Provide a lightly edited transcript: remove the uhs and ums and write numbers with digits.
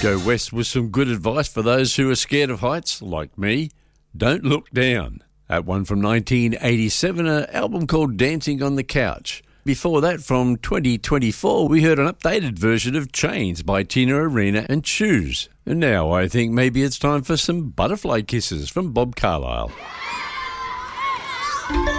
Go west with some good advice for those who are scared of heights, like me. Don't look down. At one from 1987, an album called Dancing on the Couch. Before that, from 2024, we heard an updated version of Chains by Tina Arena and Choose. And now I think maybe it's time for some butterfly kisses from Bob Carlyle.